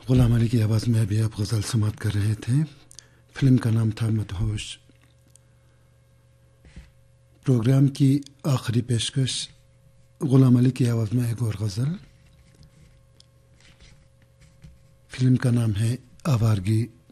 गुलाम अली की आवाज़ में अभी आप गज़ल समात कर रहे थे। फिल्म का नाम था मदहोश। प्रोग्राम की आखिरी पेशकश गुलाम अली की आवाज़ में एक और गज़ल। फिल्म का नाम है आवारगी।